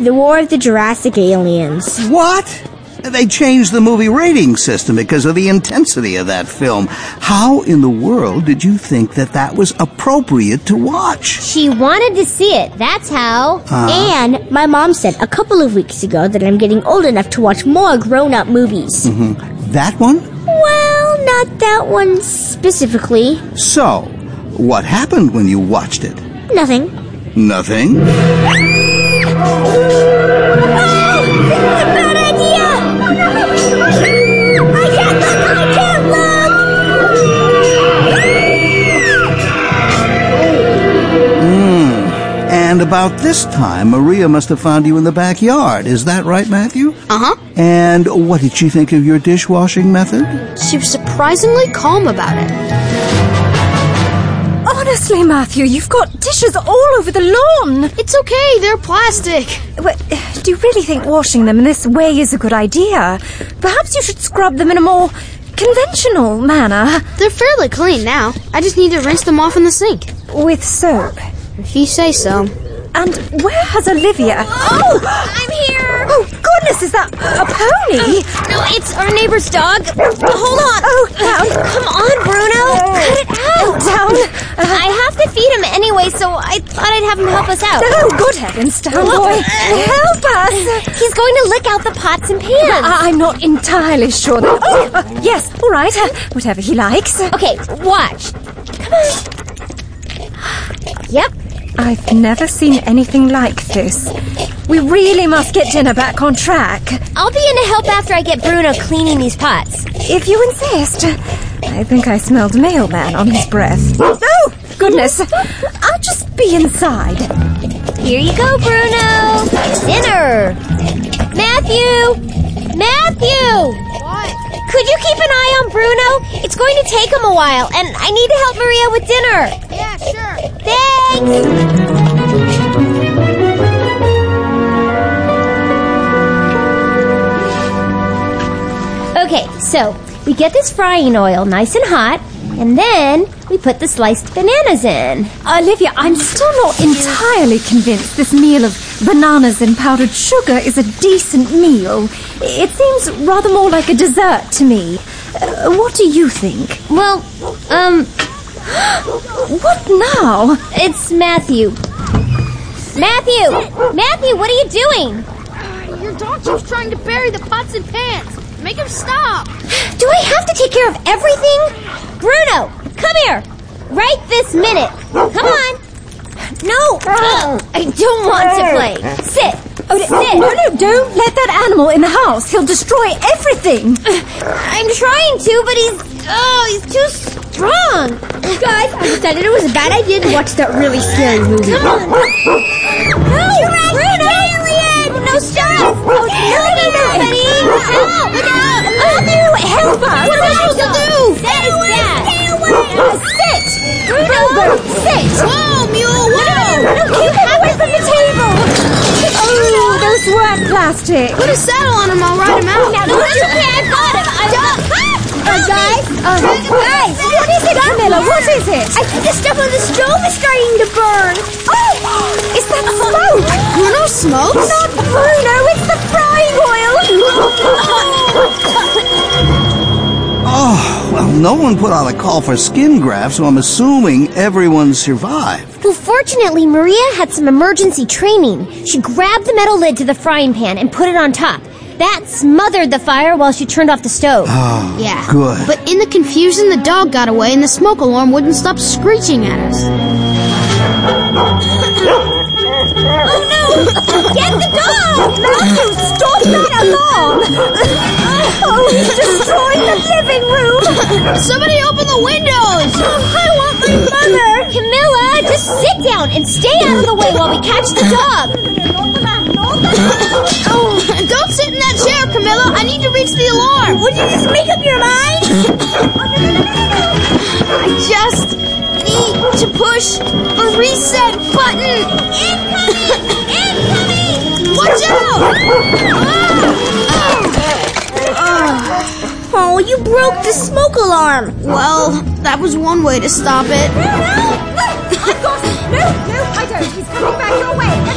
The War of the Jurassic Aliens. What? They changed the movie rating system because of the intensity of that film. How in the world did you think that was appropriate to watch? She wanted to see it, that's how. And my mom said a couple of weeks ago that I'm getting old enough to watch more grown-up movies. Mm-hmm. That one? Well, not that one specifically. So, what happened when you watched it? Nothing. Nothing? And about this time, Maria must have found you in the backyard. Is that right, Matthew? Uh-huh. And what did she think of your dishwashing method? She was surprisingly calm about it. Honestly, Matthew, you've got dishes all over the lawn. It's okay, they're plastic. Well, do you really think washing them in this way is a good idea? Perhaps you should scrub them in a more conventional manner. They're fairly clean now. I just need to rinse them off in the sink. With soap. If you say so. And where has Olivia? Oh, I'm here. Oh, goodness, is that a pony? No, it's our neighbor's dog. Hold on. Oh, down. Come on, Bruno. Cut it out. Down. I have to feed him anyway, so I thought I'd have him help us out. Oh, good heavens, down boy. Help us. He's going to lick out the pots and pans. I'm not entirely sure that... Oh, yes, all right. Whatever he likes. Okay, watch. Come on. Yep. I've never seen anything like this. We really must get dinner back on track. I'll be in to help after I get Bruno cleaning these pots. If you insist. I think I smelled mailman on his breath. Oh, goodness. I'll just be inside. Here you go, Bruno. Dinner. Matthew! What? Could you keep an eye on Bruno? It's going to take him a while, and I need to help Maria with dinner. Yeah, sure. Thanks! Okay, so we get this frying oil nice and hot, and then we put the sliced bananas in. Olivia, I'm still not entirely convinced this meal of bananas and powdered sugar is a decent meal. It seems rather more like a dessert to me. What do you think? Well, What now? it's Matthew. Matthew, what are you doing? Your dog keeps trying to bury the pots and pans. Make him stop. Do I have to take care of everything? Bruno, come here. Right this minute. Come on. No. I don't want to play. Sit. Sit. No, don't let that animal in the house. He'll destroy everything. I'm trying to, but he's too strong. Guys, I decided it was a bad idea to watch that really scary movie. Come on. No, Bruno. Alien. No, stop. No, buddy. Help. Look out. Matthew, help us. What am I supposed to do? That is bad. Sit. Bruno, sit. Whoa, mule, whoa. No, keep him away from the table. Oh, those were plastic. Put a saddle on him, I'll ride him out. No, that's okay. I got him. Guys, what is it, Camilla? What is it? I think the stuff on the stove is starting to burn. Oh, is that smoke? Bruno smokes? Not Bruno, it's the frying oil. Oh, well, no one put out a call for skin grafts, so I'm assuming everyone survived. Well, fortunately, Maria had some emergency training. She grabbed the metal lid to the frying pan and put it on top. That smothered the fire while she turned off the stove. Oh, Yeah. good. But in the confusion, the dog got away and the smoke alarm wouldn't stop screeching at us. Oh, no! Get the dog! Matthew, stop that alarm. Oh, he's destroying the living room. Somebody open the windows! I want my mother! Camilla, just sit down and stay out of the way while we catch the dog. Oh, don't sit in that chair, Camilla. I need to reach the alarm. Would you just make up your mind? I just need to push a reset button. Incoming! Watch out! Oh, you broke the smoke alarm. Well, that was one way to stop it. No, I don't. He's coming back your way.